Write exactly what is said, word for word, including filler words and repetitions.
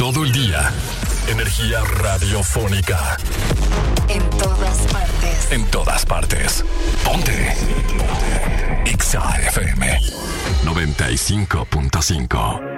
todo el día. Energía radiofónica. En todas partes. En todas partes. Ponte. Ponte. Exa F M noventa y cinco punto cinco.